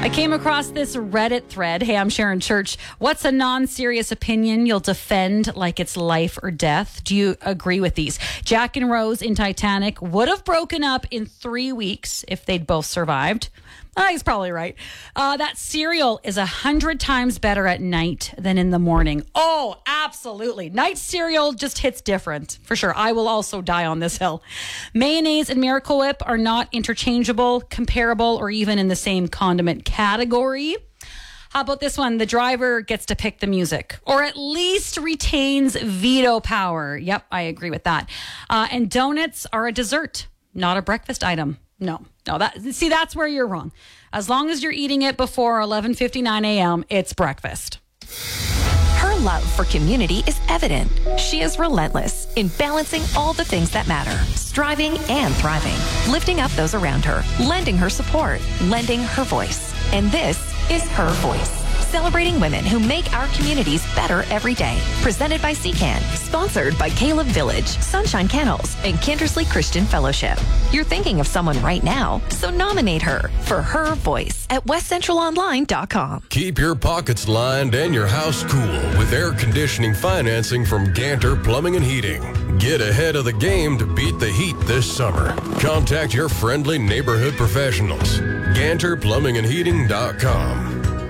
I came across this Reddit thread. Hey, I'm Sharon Church. What's a non-serious opinion you'll defend like it's life or death? Do you agree with these? Jack and Rose in Titanic would have broken up in 3 weeks if they'd both survived. He's probably right. That cereal is 100 times better at night than in the morning. Oh, absolutely. Night cereal just hits different, for sure. I will also die on this hill. Mayonnaise and Miracle Whip are not interchangeable, comparable, or even in the same condiment category. How about this one? The driver gets to pick the music, or at least retains veto power. Yep, I agree with that. And donuts are a dessert, not a breakfast item. No, that's where you're wrong. As long as you're eating it before 11:59 a.m., it's breakfast. Her love for community is evident. She is relentless in balancing all the things that matter, striving and thriving, lifting up those around her, lending her support, lending her voice. And this is Her Voice, celebrating women who make our communities better every day. Presented by CCAN, sponsored by Caleb Village, Sunshine Kennels, and Kindersley Christian Fellowship. You're thinking of someone right now, so nominate her for Her Voice at westcentralonline.com. Keep your pockets lined and your house cool with air conditioning financing from Ganter Plumbing and Heating. Get ahead of the game to beat the heat this summer. Contact your friendly neighborhood professionals. GanterPlumbingandHeating.com.